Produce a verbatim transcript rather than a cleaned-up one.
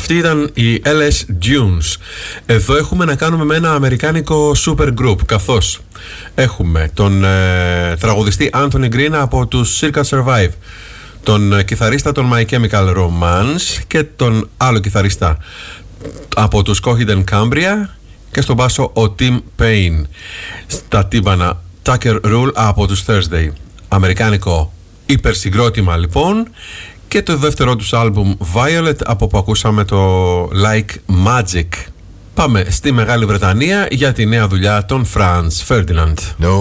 Αυτοί ήταν οι ελ ες Dunes. Εδώ έχουμε να κάνουμε με ένα αμερικάνικο super group, καθώς έχουμε τον ε, τραγουδιστή Anthony Green από τους Circa Survive, τον ε, κιθαρίστα των My Chemical Romance και τον άλλο κιθαρίστα από τους Coheed and Cambria και στον μπάσο ο Tim Payne. Στα τύμπανα Tucker Rule από τους Thursday. Αμερικάνικο υπερσυγκρότημα λοιπόν. Και το δεύτερο τους άλμπουμ Violet, από που ακούσαμε το Like Magic. Πάμε στη Μεγάλη Βρετανία για τη νέα δουλειά των Franz Ferdinand. No.